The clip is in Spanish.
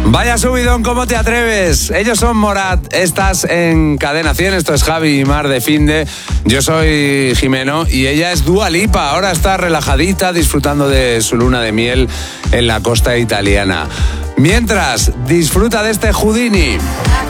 Vaya subidón, ¿cómo te atreves? Ellos son Morat, estás en Cadena 100, esto es Javi y Mar de Finde. Yo soy Jimeno y ella es Dua Lipa, ahora está relajadita disfrutando de su luna de miel en la costa italiana. Mientras, disfruta de este Houdini.